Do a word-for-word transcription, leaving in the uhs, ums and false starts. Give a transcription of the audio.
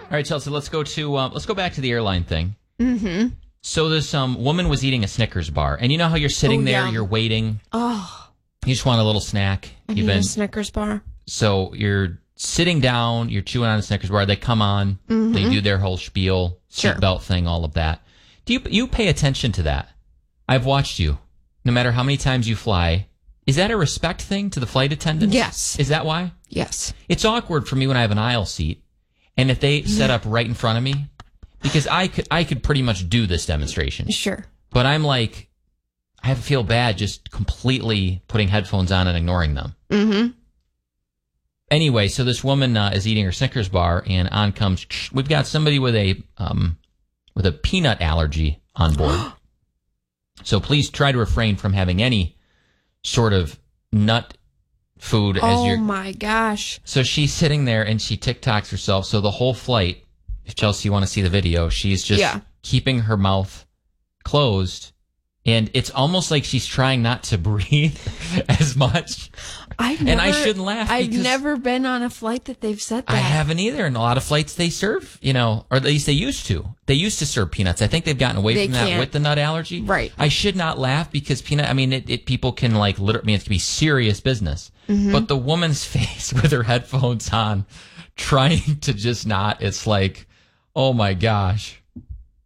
All right, Chelsea, let's go to um, let's go back to the airline thing. Mm-hmm. So this um, woman was eating a Snickers bar, and you know how you're sitting Oh, there, yum. you're waiting. Oh, You just want a little snack. I You've need been a Snickers bar. so you're sitting down, you're chewing on a Snickers bar. They come on, Mm-hmm. they do their whole spiel, Sure. seatbelt thing, all of that. Do you you pay attention to that? I've watched you. No matter how many times you fly, is that a respect thing to the flight attendants? Yes. Is that why? Yes. It's awkward for me when I have an aisle seat, and if they set up right in front of me, because I could I could pretty much do this demonstration, Sure. but I'm like, I feel bad just completely putting headphones on and ignoring them. Mm-hmm. Anyway, so this woman uh, is eating her Snickers bar, and on comes, we've got somebody with a um, with a peanut allergy on board. So please try to refrain from having any sort of nut food as Oh you're. my gosh. So she's sitting there and she TikToks herself. So the whole flight, if Chelsea, you want to see the video, she's just Yeah. keeping her mouth closed. And it's almost like she's trying not to breathe as much. I've And never, I shouldn't laugh I've because- never been on a flight that they've said that. I haven't either. In a lot of flights, they serve, you know, or at least they used to. They used to serve peanuts. I think they've gotten away They from that can't. with the nut allergy. Right. I should not laugh because peanut, I mean, it, it people can like literally, I mean, it can be serious business. Mm-hmm. But the woman's face with her headphones on, trying to just not, it's like, oh my gosh.